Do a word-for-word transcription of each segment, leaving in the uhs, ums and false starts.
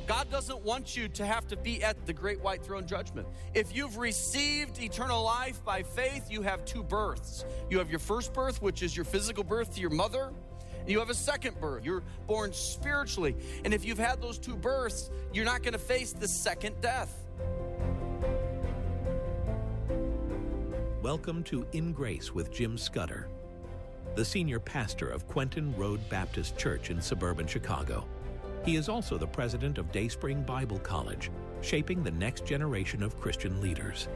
God doesn't want you to have to be at the great white throne judgment. If you've received eternal life by faith, you have two births. You have your first birth, which is your physical birth to your mother. And you have a second birth. You're born spiritually. And if you've had those two births, you're not going to face the second death. Welcome to In Grace with Jim Scudder, the senior pastor of Quentin Road Baptist Church in suburban Chicago. He is also the president of Dayspring Bible College, shaping the next generation of Christian leaders.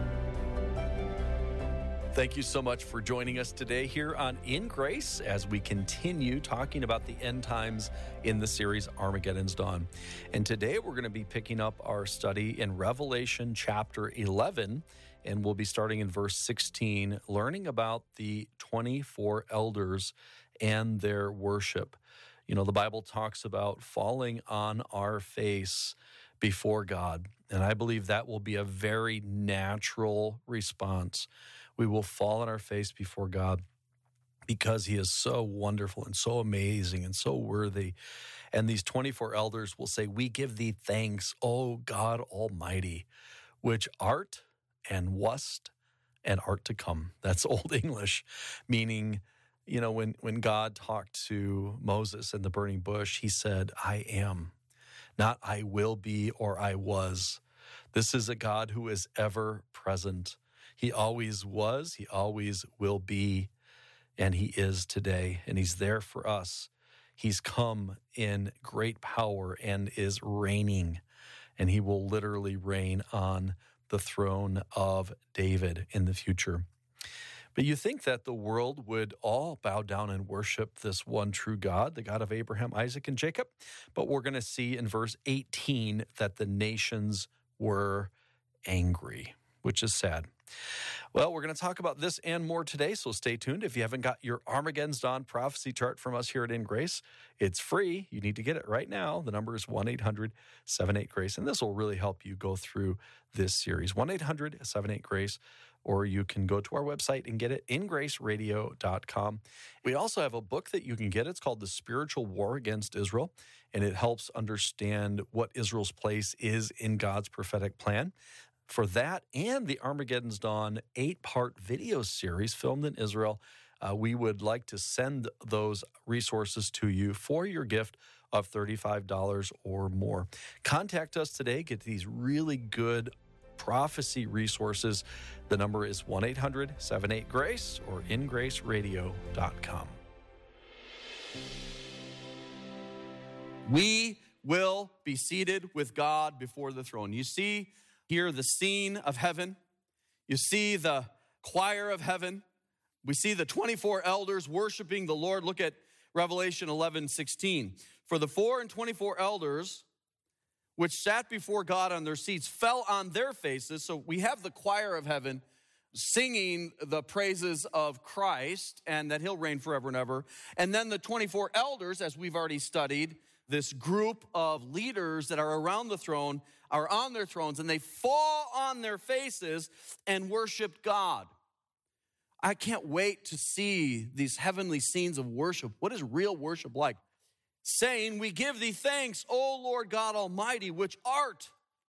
Thank you so much for joining us today here on In Grace as we continue talking about the end times in the series Armageddon's Dawn. And today we're going to be picking up our study in Revelation chapter eleven, and we'll be starting in verse sixteen, learning about the twenty-four elders and their worship. You know, the Bible talks about falling on our face before God, and I believe that will be a very natural response. We will fall on our face before God because He is so wonderful and so amazing and so worthy. And these twenty-four elders will say, "We give Thee thanks, O God Almighty, which art and wast and art to come." That's Old English, meaning, you know, when, when God talked to Moses in the burning bush, He said, "I am," not "I will be" or "I was." This is a God who is ever present. He always was, He always will be, and He is today, and He's there for us. He's come in great power and is reigning, and He will literally reign on the throne of David in the future. But you think that the world would all bow down and worship this one true God, the God of Abraham, Isaac, and Jacob. But we're going to see in verse eighteen that the nations were angry, which is sad. Well, we're going to talk about this and more today, so stay tuned. If you haven't got your Armageddon's Dawn prophecy chart from us here at In Grace, it's free. You need to get it right now. The number is one eight hundred seven eight GRACE, and this will really help you go through this series, one eight hundred seven eight GRACE, or you can go to our website and get it, in grace radio dot com. We also have a book that you can get. It's called The Spiritual War Against Israel, and it helps understand what Israel's place is in God's prophetic plan. For that and the Armageddon's Dawn eight-part video series filmed in Israel, uh, we would like to send those resources to you for your gift of thirty-five dollars or more. Contact us today. Get these really good prophecy resources. The number is one eight hundred seven eight GRACE or in grace radio dot com. We will be seated with God before the throne. You see here the scene of heaven. You see the choir of heaven. We see the twenty-four elders worshiping the Lord. Look at Revelation eleven sixteen. For the four and twenty-four elders which sat before God on their seats fell on their faces. So we have the choir of heaven singing the praises of Christ and that He'll reign forever and ever. And then the twenty-four elders, as we've already studied, this group of leaders that are around the throne are on their thrones, and they fall on their faces and worship God. I can't wait to see these heavenly scenes of worship. What is real worship like? Saying, "We give Thee thanks, O Lord God Almighty, which art."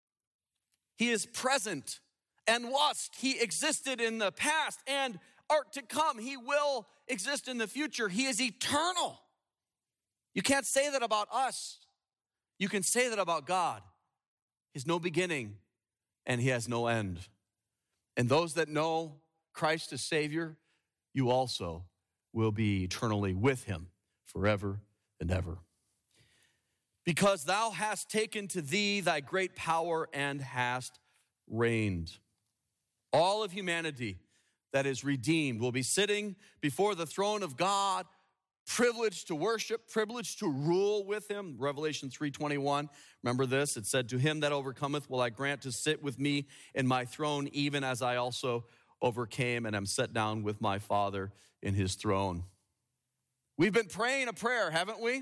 He is present and wast. He existed in the past and art to come. He will exist in the future. He is eternal. You can't say that about us. You can say that about God. He has no beginning and He has no end. And those that know Christ as Savior, you also will be eternally with Him forever and ever. Because Thou hast taken to Thee Thy great power and hast reigned. All of humanity that is redeemed will be sitting before the throne of God, privileged to worship, privileged to rule with Him. Revelation three twenty-one. Remember this? It said, "To him that overcometh will I grant to sit with me in my throne, even as I also overcame and am set down with my Father in His throne." We've been praying a prayer, haven't we?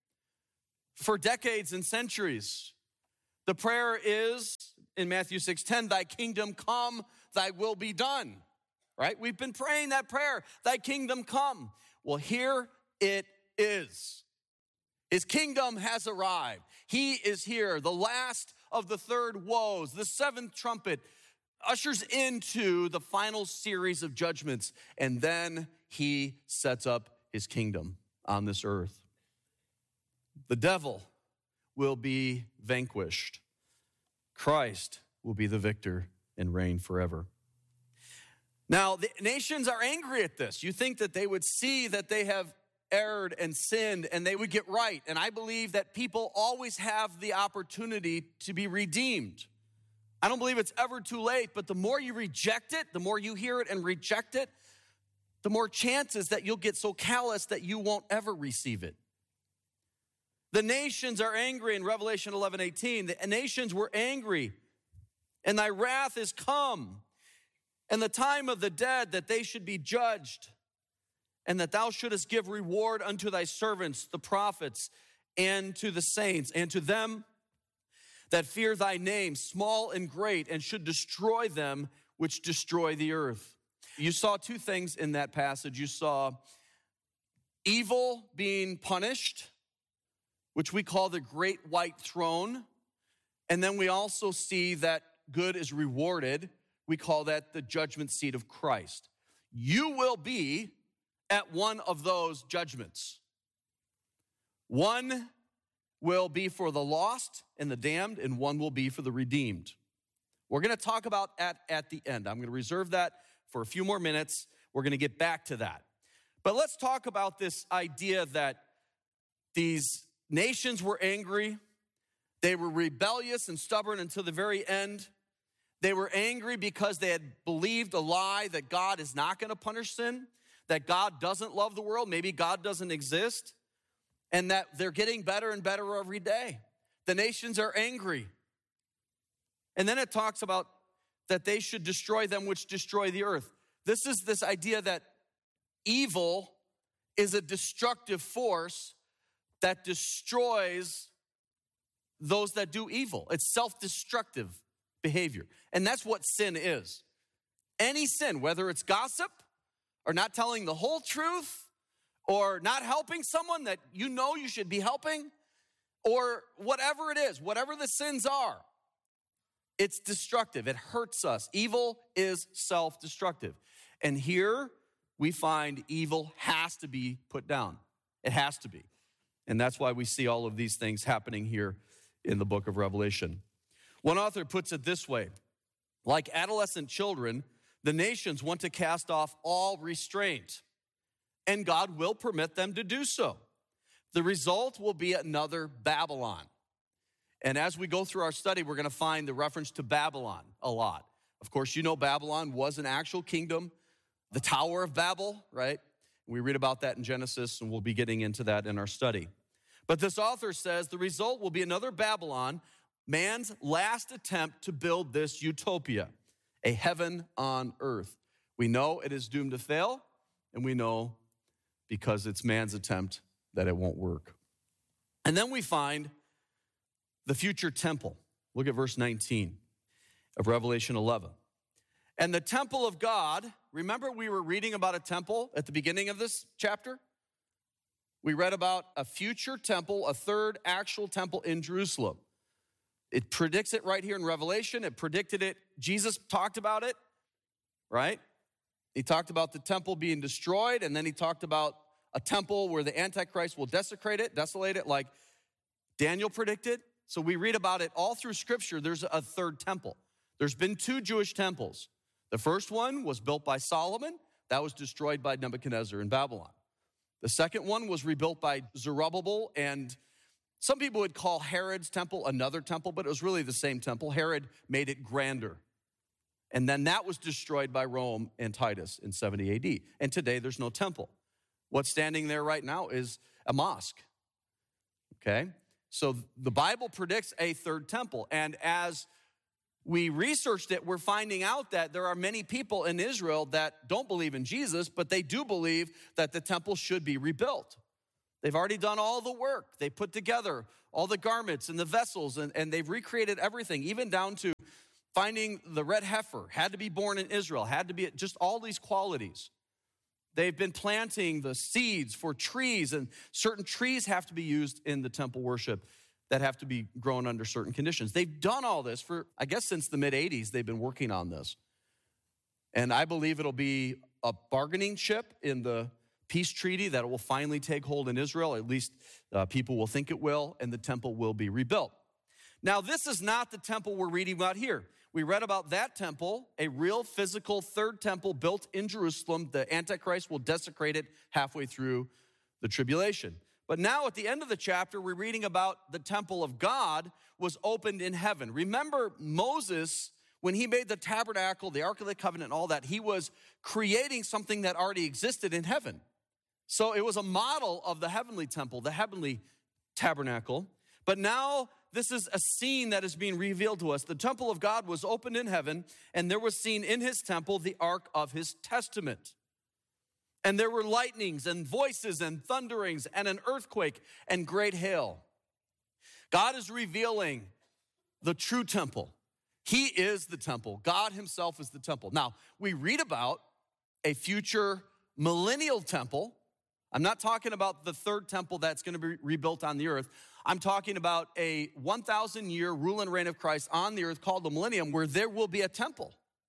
For decades and centuries. The prayer is, in Matthew six ten, "Thy kingdom come, Thy will be done." Right? We've been praying that prayer, "Thy kingdom come." Well, here it is. His kingdom has arrived. He is here. The last of the third woes, the seventh trumpet, ushers into the final series of judgments, and then he sets up his kingdom on this earth. The devil will be vanquished. Christ will be the victor and reign forever. Now, the nations are angry at this. You think that they would see that they have erred and sinned and they would get right. And I believe that people always have the opportunity to be redeemed. I don't believe it's ever too late, but the more you reject it, the more you hear it and reject it, the more chances that you'll get so callous that you won't ever receive it. The nations are angry in Revelation eleven eighteen. The nations were angry, and thy wrath is come, and the time of the dead that they should be judged, and that thou shouldest give reward unto thy servants, the prophets, and to the saints, and to them that fear thy name, small and great, and should destroy them which destroy the earth. You saw two things in that passage. You saw evil being punished, which we call the great white throne. And then we also see that good is rewarded. We call that the judgment seat of Christ. You will be at one of those judgments. One will be for the lost and the damned, and one will be for the redeemed. We're going to talk about at, at the end. I'm going to reserve that for a few more minutes. We're going to get back to that. But let's talk about this idea that these nations were angry. They were rebellious and stubborn until the very end. They were angry because they had believed a lie that God is not going to punish sin, that God doesn't love the world, maybe God doesn't exist, and that they're getting better and better every day. The nations are angry. And then it talks about that they should destroy them which destroy the earth. This is this idea that evil is a destructive force that destroys those that do evil. It's self-destructive behavior. And that's what sin is. Any sin, whether it's gossip or not telling the whole truth or not helping someone that you know you should be helping, or whatever it is, whatever the sins are, it's destructive. It hurts us. Evil is self-destructive. And here we find evil has to be put down. It has to be. And that's why we see all of these things happening here in the book of Revelation. One author puts it this way: like adolescent children, the nations want to cast off all restraint, and God will permit them to do so. The result will be another Babylon. And as we go through our study, we're going to find the reference to Babylon a lot. Of course, you know Babylon was an actual kingdom, the Tower of Babel, right? We read about that in Genesis, and we'll be getting into that in our study. But this author says the result will be another Babylon, man's last attempt to build this utopia, a heaven on earth. We know it is doomed to fail, and we know because it's man's attempt that it won't work. And then we find the future temple. Look at verse nineteen of Revelation eleven. And the temple of God, remember we were reading about a temple at the beginning of this chapter? We read about a future temple, a third actual temple in Jerusalem. It predicts it right here in Revelation. It predicted it. Jesus talked about it, right? He talked about the temple being destroyed, and then he talked about a temple where the Antichrist will desecrate it, desolate it, like Daniel predicted. So we read about it all through Scripture. There's a third temple. There's been two Jewish temples. The first one was built by Solomon. That was destroyed by Nebuchadnezzar in Babylon. The second one was rebuilt by Zerubbabel, and some people would call Herod's temple another temple, but it was really the same temple. Herod made it grander. And then that was destroyed by Rome and Titus in seventy A D. And today there's no temple. What's standing there right now is a mosque. Okay? So the Bible predicts a third temple. And as we researched it, we're finding out that there are many people in Israel that don't believe in Jesus, but they do believe that the temple should be rebuilt. They've already done all the work. They put together all the garments and the vessels, and, and they've recreated everything, even down to finding the red heifer, had to be born in Israel, had to be just all these qualities. They've been planting the seeds for trees, and certain trees have to be used in the temple worship that have to be grown under certain conditions. They've done all this for, I guess, since the mid eighties, they've been working on this. And I believe it'll be a bargaining chip in the peace treaty that will finally take hold in Israel. At least uh, people will think it will, and the temple will be rebuilt. Now, this is not the temple we're reading about here. We read about that temple, a real physical third temple built in Jerusalem. The Antichrist will desecrate it halfway through the tribulation. But now at the end of the chapter, we're reading about the temple of God was opened in heaven. Remember Moses, when he made the tabernacle, the Ark of the Covenant, and all that, he was creating something that already existed in heaven. So it was a model of the heavenly temple, the heavenly tabernacle. But now this is a scene that is being revealed to us. The temple of God was opened in heaven, and there was seen in his temple the ark of his testament. And there were lightnings and voices and thunderings and an earthquake and great hail. God is revealing the true temple. He is the temple. God himself is the temple. Now, we read about a future millennial temple. I'm not talking about the third temple that's going to be rebuilt on the earth. I'm talking about a one thousand year rule and reign of Christ on the earth called the millennium, where there will be a temple.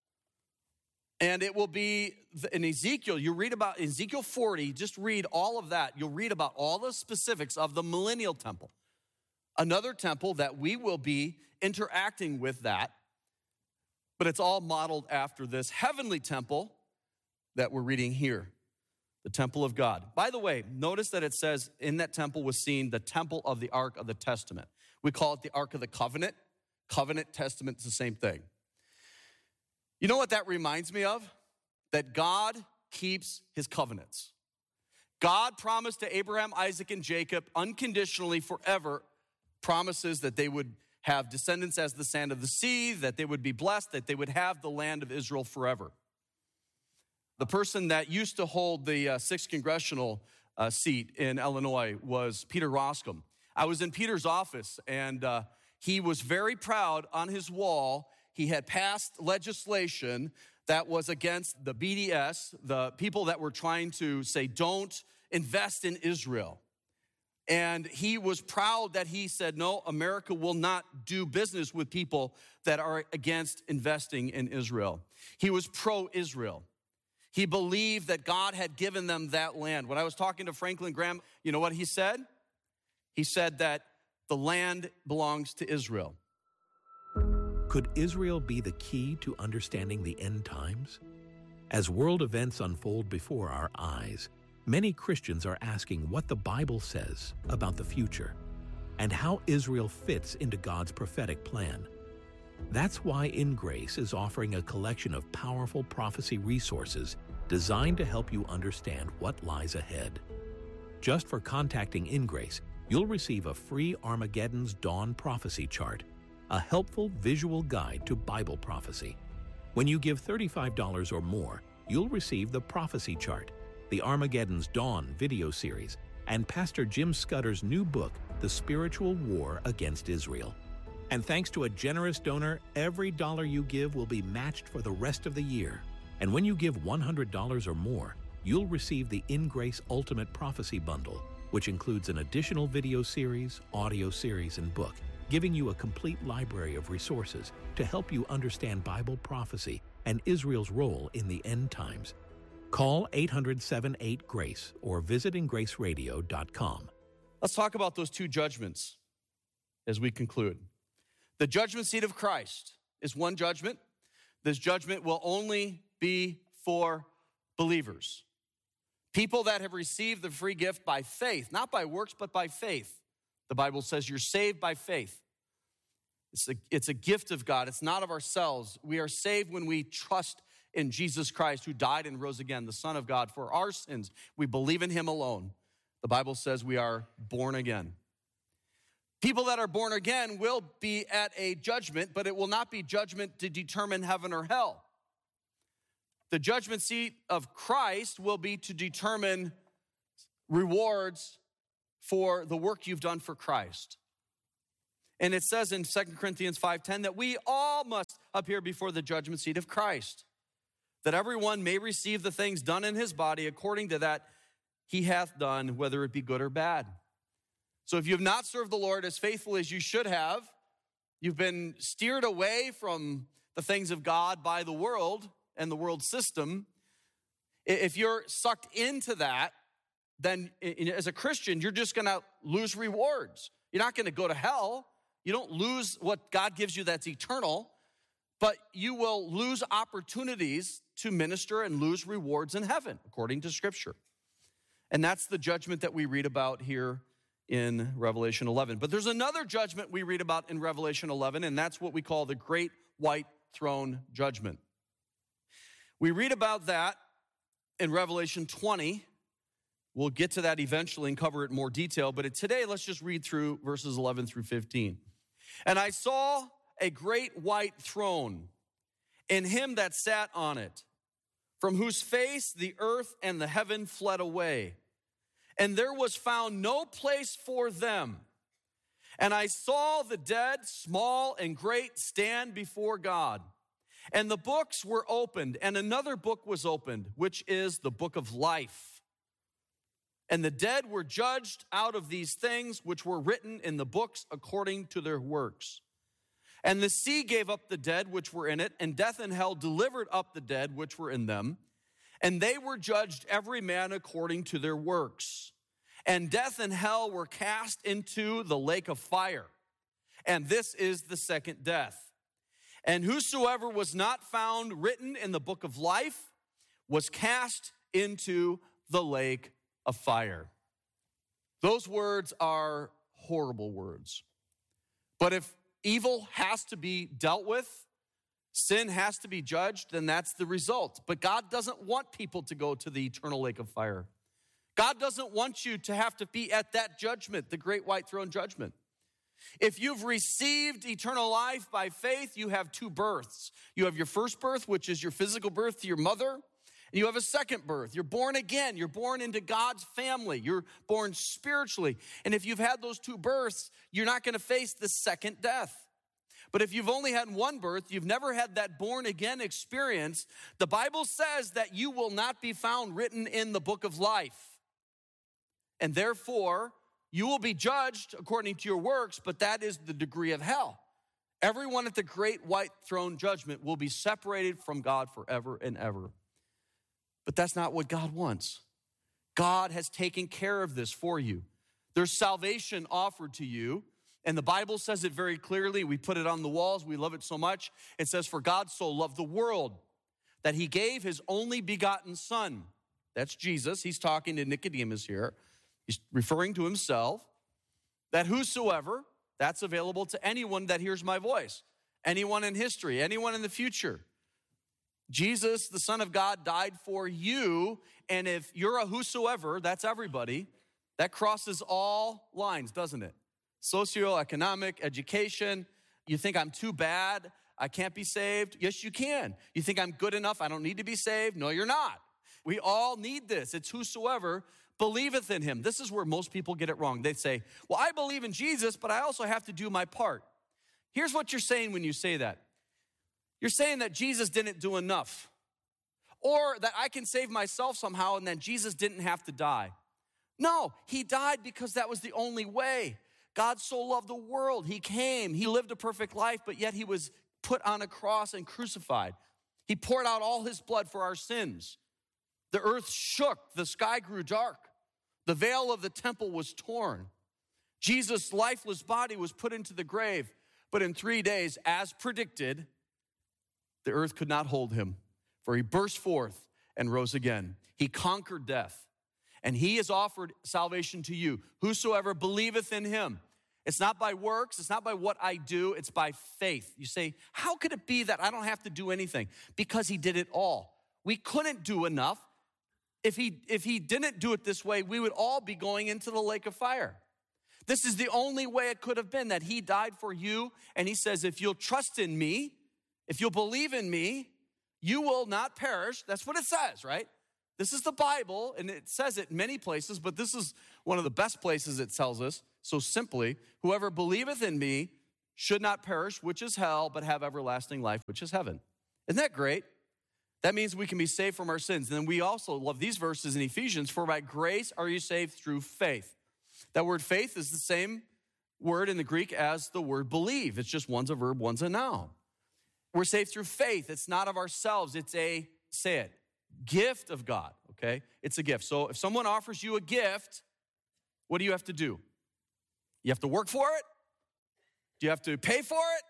And it will be in Ezekiel. You read about Ezekiel forty, just read all of that. You'll read about all the specifics of the millennial temple. Another temple that we will be interacting with that, but it's all modeled after this heavenly temple that we're reading here. The temple of God. By the way, notice that it says in that temple was seen the temple of the Ark of the Testament. We call it the Ark of the Covenant. Covenant, Testament, it's the same thing. You know what that reminds me of? That God keeps his covenants. God promised to Abraham, Isaac, and Jacob unconditionally forever promises that they would have descendants as the sand of the sea, that they would be blessed, that they would have the land of Israel forever. The person that used to hold the uh, sixth congressional uh, seat in Illinois was Peter Roscom. I was in Peter's office, and uh, he was very proud. On his wall, he had passed legislation that was against the B D S, the people that were trying to say, don't invest in Israel. And he was proud that he said, no, America will not do business with people that are against investing in Israel. He was pro-Israel. He believed that God had given them that land. When I was talking to Franklin Graham, you know what he said? He said that the land belongs to Israel. Could Israel be the key to understanding the end times? As world events unfold before our eyes, many Christians are asking what the Bible says about the future and how Israel fits into God's prophetic plan. That's why In Grace is offering a collection of powerful prophecy resources designed to help you understand what lies ahead. Just for contacting In Grace, you'll receive a free Armageddon's Dawn prophecy chart, a helpful visual guide to Bible prophecy. When you give thirty-five dollars or more, you'll receive the prophecy chart, the Armageddon's Dawn video series, and Pastor Jim Scudder's new book, The Spiritual War Against Israel. And thanks to a generous donor, every dollar you give will be matched for the rest of the year. And when you give one hundred dollars or more, you'll receive the In Grace Ultimate Prophecy Bundle, which includes an additional video series, audio series, and book, giving you a complete library of resources to help you understand Bible prophecy and Israel's role in the end times. Call eight hundred, seven eight, GRACE or visit in grace radio dot com. Let's talk about those two judgments as we conclude. The judgment seat of Christ is one judgment. This judgment will only be for believers. People that have received the free gift by faith, not by works, but by faith. The Bible says you're saved by faith. It's a, it's a gift of God. It's not of ourselves. We are saved when we trust in Jesus Christ, who died and rose again, the Son of God, for our sins. We believe in him alone. The Bible says we are born again. People that are born again will be at a judgment, but it will not be judgment to determine heaven or hell. The judgment seat of Christ will be to determine rewards for the work you've done for Christ. And it says in Second Corinthians five ten that we all must appear before the judgment seat of Christ. that everyone may receive the things done in his body according to that he hath done, whether it be good or bad. So if you have not served the Lord as faithfully as you should have, you've been steered away from the things of God by the world and the world system. If you're sucked into that, then as a Christian, you're just going to lose rewards. You're not going to go to hell. You don't lose what God gives you that's eternal, but you will lose opportunities to minister and lose rewards in heaven, according to Scripture. And that's the judgment that we read about here in Revelation eleven. But there's another judgment we read about in Revelation eleven, and that's what we call the Great White Throne Judgment. We read about that in Revelation twenty. We'll get to that eventually and cover it in more detail, but today let's just read through verses eleven through fifteen. And I saw a great white throne, and him that sat on it, from whose face the earth and the heaven fled away. And there was found no place for them. And I saw the dead, small and great, stand before God. And the books were opened, and another book was opened, which is the book of life. And the dead were judged out of these things which were written in the books according to their works. And the sea gave up the dead which were in it, and death and hell delivered up the dead which were in them. And they were judged every man according to their works. And death and hell were cast into the lake of fire. And this is the second death. And whosoever was not found written in the book of life was cast into the lake of fire. Those words are horrible words. But if evil has to be dealt with, sin has to be judged, then that's the result. But God doesn't want people to go to the eternal lake of fire. God doesn't want you to have to be at that judgment, the great white throne judgment. If you've received eternal life by faith, you have two births. You have your first birth, which is your physical birth to your mother, and you have a second birth. You're born again. You're born into God's family. You're born spiritually. And if you've had those two births, you're not going to face the second death. But if you've only had one birth, you've never had that born again experience, the Bible says that you will not be found written in the book of life. And therefore, you will be judged according to your works, but that is the degree of hell. Everyone at the great white throne judgment will be separated from God forever and ever. But that's not what God wants. God has taken care of this for you. There's salvation offered to you, and the Bible says it very clearly. We put it on the walls. We love it so much. It says, for God so loved the world that he gave his only begotten son. That's Jesus. He's talking to Nicodemus here. He's referring to himself, that whosoever, that's available to anyone that hears my voice, anyone in history, anyone in the future. Jesus, the Son of God, died for you, and if you're a whosoever, that's everybody, that crosses all lines, doesn't it? Socioeconomic, education, you think I'm too bad, I can't be saved? Yes, you can. You think I'm good enough, I don't need to be saved? No, you're not. We all need this. It's whosoever believeth in him. This is where most people get it wrong. They say, well, I believe in Jesus, but I also have to do my part. Here's what you're saying when you say that. You're saying that Jesus didn't do enough, or that I can save myself somehow and then Jesus didn't have to die. No, he died because that was the only way. God so loved the world. He came, he lived a perfect life, but yet he was put on a cross and crucified. He poured out all his blood for our sins. The earth shook, the sky grew dark. The veil of the temple was torn. Jesus' lifeless body was put into the grave, but in three days, as predicted, the earth could not hold him, for he burst forth and rose again. He conquered death, and he has offered salvation to you. Whosoever believeth in him. It's not by works, it's not by what I do, it's by faith. You say, how could it be that I don't have to do anything? Because he did it all. We couldn't do enough. If he, if he didn't do it this way, we would all be going into the lake of fire. This is the only way it could have been, that he died for you. And he says, if you'll trust in me, if you'll believe in me, you will not perish. That's what it says, right? This is the Bible, and it says it in many places, but this is one of the best places it tells us. So simply, whoever believeth in me should not perish, which is hell, but have everlasting life, which is heaven. Isn't that great? That means we can be saved from our sins. And then we also love these verses in Ephesians, for by grace are you saved through faith. That word faith is the same word in the Greek as the word believe. It's just one's a verb, one's a noun. We're saved through faith. It's not of ourselves. It's a, say it, gift of God, okay? It's a gift. So if someone offers you a gift, what do you have to do? You have to work for it? Do you have to pay for it?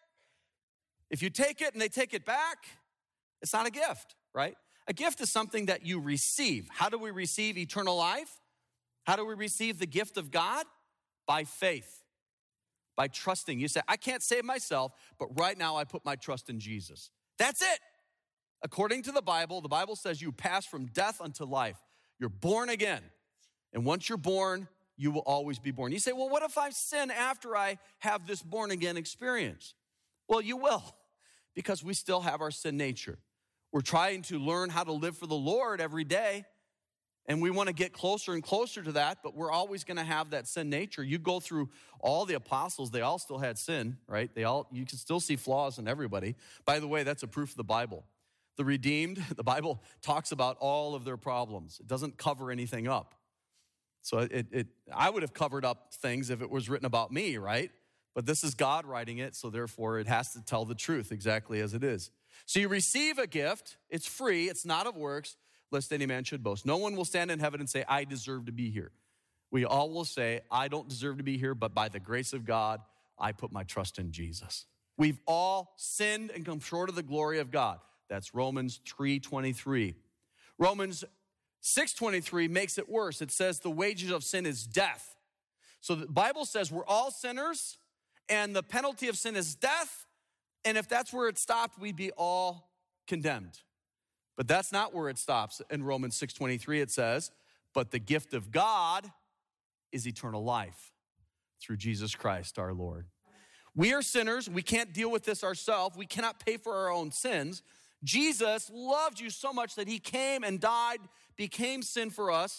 If you take it and they take it back, it's not a gift, right? A gift is something that you receive. How do we receive eternal life? How do we receive the gift of God? By faith, by trusting. You say, I can't save myself, but right now I put my trust in Jesus. That's it. According to the Bible, the Bible says you pass from death unto life. You're born again. And once you're born, you will always be born. You say, well, what if I sin after I have this born again experience? Well, you will, because we still have our sin nature. We're trying to learn how to live for the Lord every day, and we want to get closer and closer to that, but we're always going to have that sin nature. You go through all the apostles, they all still had sin, right? They all, you can still see flaws in everybody. By the way, that's a proof of the Bible. The redeemed, the Bible talks about all of their problems. It doesn't cover anything up. So it, it, I would have covered up things if it was written about me, right? But this is God writing it, so therefore it has to tell the truth exactly as it is. So you receive a gift. It's free. It's not of works, lest any man should boast. No one will stand in heaven and say, I deserve to be here. We all will say, I don't deserve to be here, but by the grace of God, I put my trust in Jesus. We've all sinned and come short of the glory of God. That's Romans three twenty-three. Romans six twenty-three makes it worse. It says the wages of sin is death. So the Bible says we're all sinners, and the penalty of sin is death. And if that's where it stopped, we'd be all condemned. But that's not where it stops. In Romans six twenty-three, it says, but the gift of God is eternal life through Jesus Christ our Lord. We are sinners. We can't deal with this ourselves. We cannot pay for our own sins. Jesus loved you so much that he came and died, became sin for us,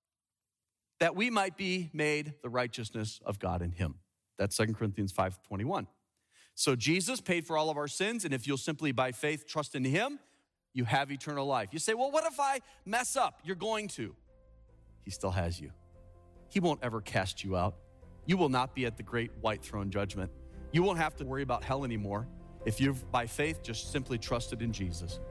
that we might be made the righteousness of God in him. That's Second Corinthians five twenty-one. So Jesus paid for all of our sins, and if you'll simply by faith trust in him, you have eternal life. You say, well, what if I mess up? You're going to. He still has you. He won't ever cast you out. You will not be at the great white throne judgment. You won't have to worry about hell anymore if you've, by faith, just simply trusted in Jesus.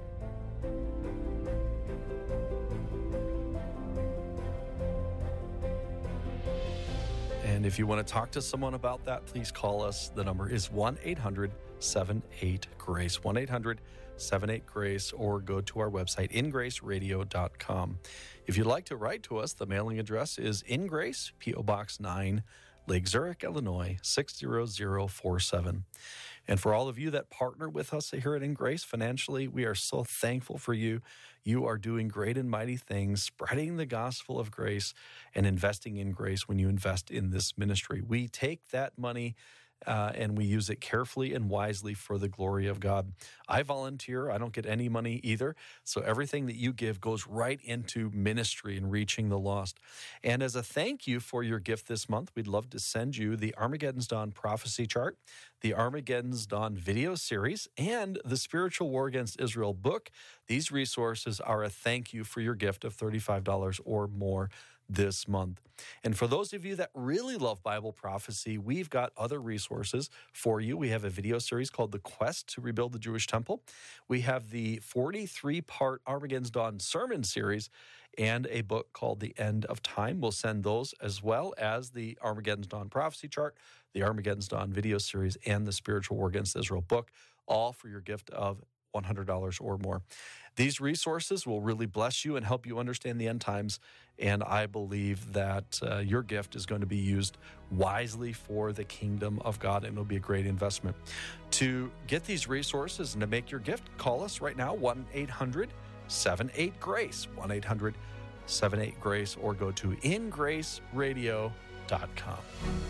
And if you want to talk to someone about that, please call us. The number is one eight hundred seven eight GRACE, one eight hundred seven eight GRACE, or go to our website, in grace radio dot com. If you'd like to write to us, the mailing address is In Grace, P O Box nine, Lake Zurich, Illinois, six zero zero four seven. And for all of you that partner with us here at In Grace financially, we are so thankful for you. You are doing great and mighty things, spreading the gospel of grace and investing in grace when you invest in this ministry. We take that money Uh, and we use it carefully and wisely for the glory of God. I volunteer. I don't get any money either. So everything that you give goes right into ministry and reaching the lost. And as a thank you for your gift this month, we'd love to send you the Armageddon's Dawn prophecy chart, the Armageddon's Dawn video series, and the Spiritual War Against Israel book. These resources are a thank you for your gift of thirty-five dollars or more this month. And for those of you that really love Bible prophecy, we've got other resources for you. We have a video series called The Quest to Rebuild the Jewish Temple. We have the forty-three part Armageddon's Dawn sermon series and a book called The End of Time. We'll send those as well as the Armageddon's Dawn prophecy chart, the Armageddon's Dawn video series, and the Spiritual War Against Israel book, all for your gift of one hundred dollars or more. These resources will really bless you and help you understand the end times, and I believe that uh, your gift is going to be used wisely for the kingdom of God, and it'll be a great investment. To get these resources and to make your gift, call us right now, one eight hundred seven eight GRACE, one eight hundred seven eight GRACE, or go to in grace radio dot com.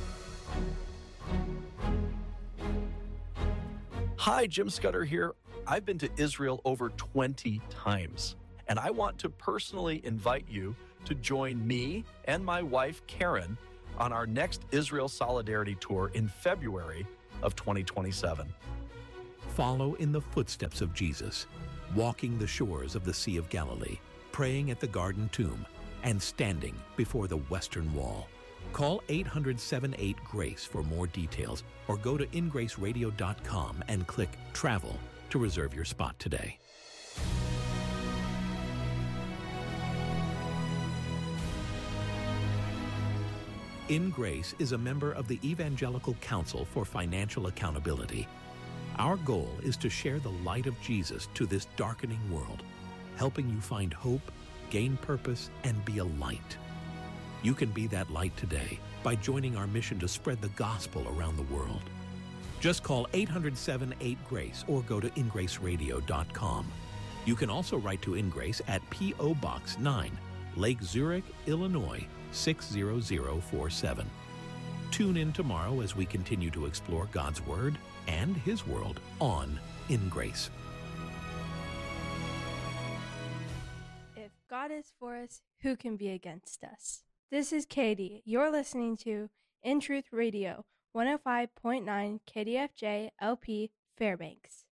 Hi, Jim Scudder here. I've been to Israel over twenty times, and I want to personally invite you to join me and my wife, Karen, on our next Israel Solidarity Tour in February of twenty twenty-seven. Follow in the footsteps of Jesus. walking the shores of the Sea of Galilee, praying at the Garden Tomb, and standing before the Western Wall. Call eight hundred, seven eight, GRACE for more details or go to in grace radio dot com and click Travel to reserve your spot today. In Grace is a member of the Evangelical Council for Financial Accountability. Our goal is to share the light of Jesus to this darkening world, helping you find hope, gain purpose, and be a light. You can be that light today by joining our mission to spread the gospel around the world. Just call eight hundred, seven eight, GRACE or go to in grace radio dot com. You can also write to InGrace at P O Box nine, Lake Zurich, Illinois, six zero zero four seven. Tune in tomorrow as we continue to explore God's Word and His world on In Grace. If God is for us, who can be against us? This is Katie. You're listening to In Truth Radio, one oh five point nine K D F J L P Fairbanks.